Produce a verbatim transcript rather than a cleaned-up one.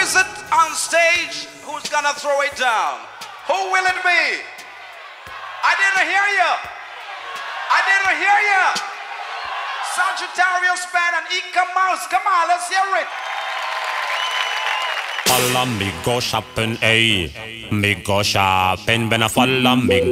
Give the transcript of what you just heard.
is it on stage who's gonna throw it down? Who will it be? I didn't hear you. I didn't hear you. Sagittarius Band and Ika Mouse. Come on, let's hear it. Follow me, go shopping, ayy. Me go shopping, when I follow me,